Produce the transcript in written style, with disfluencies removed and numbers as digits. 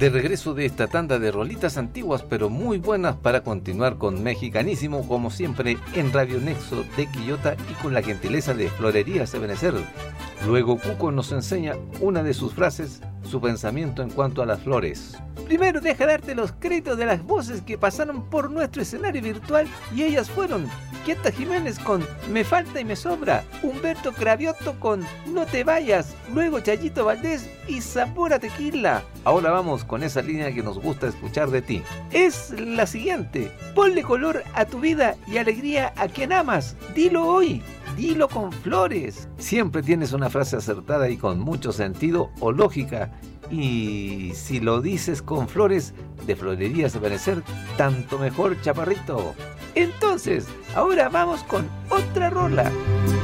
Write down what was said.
De regreso de esta tanda de rolitas antiguas pero muy buenas para continuar con Mexicanísimo, como siempre en Radio Nexo de Quillota y con la gentileza de Florerías Ebenecer. Luego Cuco nos enseña una de sus frases, su pensamiento en cuanto a las flores. Primero deja darte los créditos de las voces que pasaron por nuestro escenario virtual y ellas fueron Quieta Jiménez con Me Falta y Me Sobra, Humberto Cravioto con No Te Vayas, luego Chayito Valdés y Sabor a Tequila. Ahora vamos con esa línea que nos gusta escuchar de ti. Es la siguiente: ponle color a tu vida y alegría a quien amas, dilo hoy. Dilo con flores. Siempre tienes una frase acertada y con mucho sentido o lógica. Y si lo dices con flores, de Florerías Ebenecer, tanto mejor, chaparrito. Entonces, ahora vamos con otra rola.